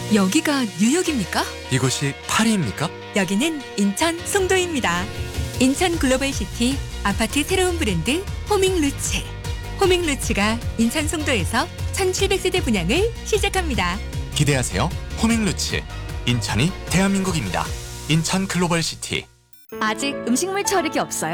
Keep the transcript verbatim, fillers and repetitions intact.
여기가 뉴욕입니까? 이곳이 파리입니까? 여기는 인천 송도입니다. 인천 글로벌시티 아파트 새로운 브랜드 호밍루츠. 호밍루츠가 인천 송도에서 천칠백 세대 분양을 시작합니다. 기대하세요. 호밍루츠. 인천이 대한민국입니다. 인천 글로벌시티. 아직 음식물 처리기 없어요?